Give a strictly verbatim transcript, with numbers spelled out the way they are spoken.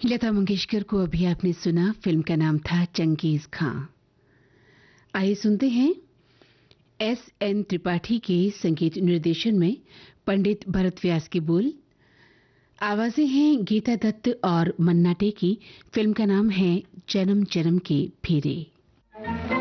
लता मंगेशकर को अभी आपने सुना। फिल्म का नाम था चंगेज खां। आइए सुनते हैं एस एन त्रिपाठी के संगीत निर्देशन में पंडित भरत व्यास के बोल। आवाजें हैं गीता दत्त और मन्ना डे की। फिल्म का नाम है जन्म जन्म के फेरे।